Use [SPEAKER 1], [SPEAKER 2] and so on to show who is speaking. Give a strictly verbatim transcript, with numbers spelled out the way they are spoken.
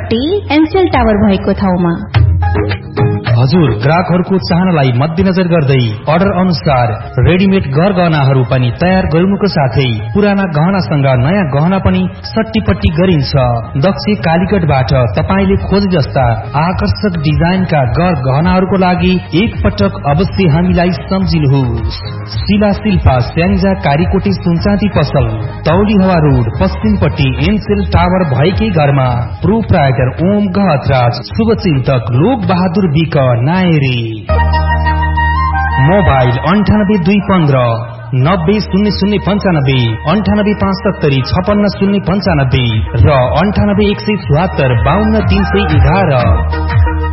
[SPEAKER 1] पट्टी एनसेल टावर भएको ठाउँमा।
[SPEAKER 2] हजुर, ग्राहकहरूको चाहनालाई मध्यनजर गर्दै अर्डर अनुसार रेडिमेड गहनाहरू पनि तयार गर्नुको साथै पुराना गहनासँग नयाँ गहना पनि सट्टीपट्टी गरिन्छ। दक्ष कालीगढबाट तपाईले खोजे जस्ता आकर्षक डिजाइनका गहना गहनाहरूको लागि एक पटक अवश्य हामीलाई सम्झिनुहोस्। शिला शिल्पा स्याङ्जा कारीकोटी सुनचाँदी पसल, तौली हवा रोड, पश्चिमपट्टि एनसेल टावर भएकै घरमा। प्रोप्राइटर ओम गहतराज, शुभचिन्तक लोक बहादुर विक नायरी। मोबाइल अन्ठानब्बे दुई पन्ध्र नब्बे शून्य शून्य पञ्चानब्बे, अन्ठानब्बे पाँच सत्तरी छपन्न शून्य पञ्चानब्बे र अन्ठानब्बे एक सय चौहत्तर बाहन्न तीन सय एघार।